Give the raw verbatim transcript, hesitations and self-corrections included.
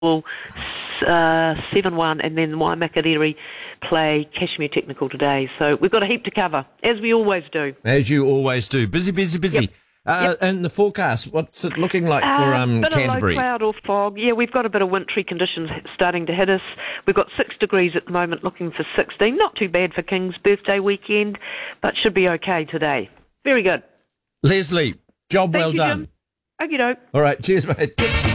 will uh, seven one, and then Waimakariri play Kashmir Technical today. So we've got a heap to cover, as we always do. As you always do. Busy, busy, busy. Yep. Uh, Yep. And the forecast, what's it looking like for Uh, um, bit Canterbury? of low cloud or fog. Yeah, we've got a bit of wintry conditions starting to hit us. We've got six degrees at the moment, looking for sixteen. Not too bad for King's birthday weekend, but should be okay today. Very good. Leslie, job Thank well you, done. Jim. Okie doke. All right, cheers, mate.